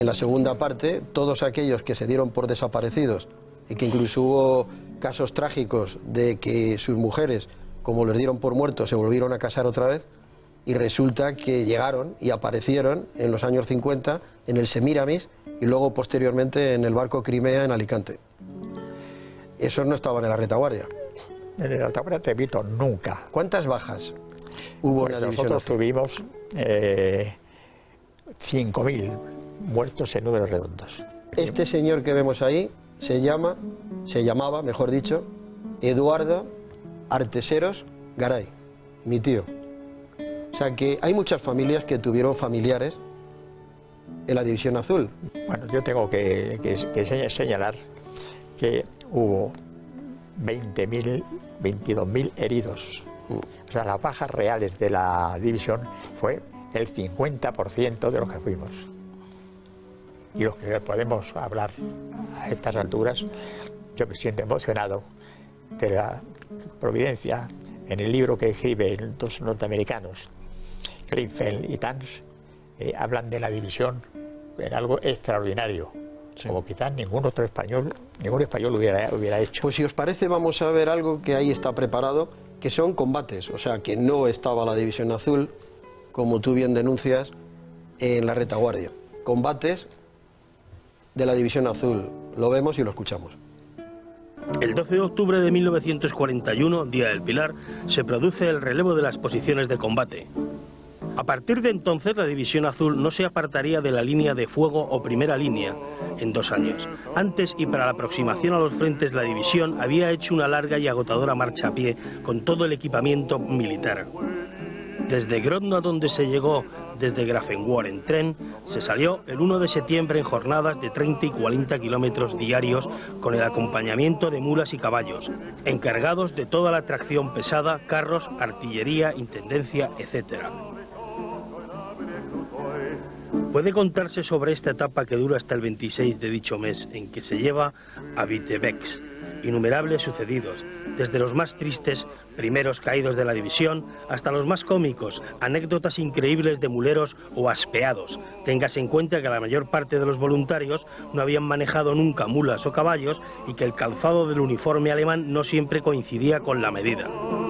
En la segunda parte, todos aquellos que se dieron por desaparecidos y que incluso hubo casos trágicos de que sus mujeres, como les dieron por muertos, se volvieron a casar otra vez, y resulta que llegaron y aparecieron en los años 50 en el Semíramis y luego posteriormente en el barco Crimea en Alicante. Esos no estaban en la retaguardia. En la retaguardia, te repito, nunca. ¿Cuántas bajas hubo en la división Nosotros azul? tuvimos 5.000 muertos en números redondos. Este señor que vemos ahí se llamaba, mejor dicho, Eduardo Arteseros Garay, mi tío. O sea que hay muchas familias que tuvieron familiares en la división azul. Bueno, yo tengo que señalar que hubo 20.000, 22.000 heridos. O sea, las bajas reales de la división fue el 50% de los que fuimos. Y los que podemos hablar a estas alturas, yo me siento emocionado de la providencia. En el libro que escriben dos norteamericanos, Greenfeld y Tans, hablan de la división en algo extraordinario, sí, como quizás ningún español hubiera hecho. Pues si os parece, vamos a ver algo que ahí está preparado, que son combates, o sea, que no estaba la división azul, como tú bien denuncias, en la retaguardia. Combates de la división azul, lo vemos y lo escuchamos. El 12 de octubre de 1941, Día del Pilar, se produce el relevo de las posiciones de combate. A partir de entonces, la División Azul no se apartaría de la línea de fuego o primera línea en 2 años. Antes y para la aproximación a los frentes, la división había hecho una larga y agotadora marcha a pie con todo el equipamiento militar. Desde Grodno, donde se llegó desde Grafenwöhr en tren, se salió el 1 de septiembre en jornadas de 30 y 40 kilómetros diarios con el acompañamiento de mulas y caballos, encargados de toda la tracción pesada, carros, artillería, intendencia, etc. Puede contarse sobre esta etapa que dura hasta el 26 de dicho mes, en que se lleva a Vitebex innumerables sucedidos, desde los más tristes, primeros caídos de la división, hasta los más cómicos, anécdotas increíbles de muleros o aspeados. Téngase en cuenta que la mayor parte de los voluntarios no habían manejado nunca mulas o caballos y que el calzado del uniforme alemán no siempre coincidía con la medida.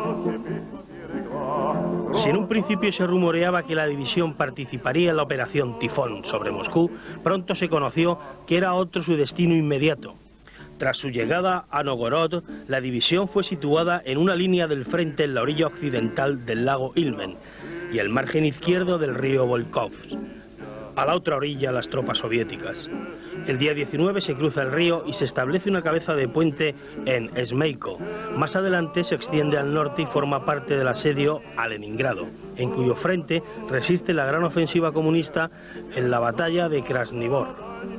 Si en un principio se rumoreaba que la división participaría en la operación Tifón sobre Moscú, pronto se conoció que era otro su destino inmediato. Tras su llegada a Novgorod, la división fue situada en una línea del frente en la orilla occidental del lago Ilmen y el margen izquierdo del río Volkhov. A la otra orilla las tropas soviéticas. El día 19 se cruza el río y se establece una cabeza de puente en Esmeiko. Más adelante se extiende al norte y forma parte del asedio a Leningrado, en cuyo frente resiste la gran ofensiva comunista en la batalla de Krasnivor.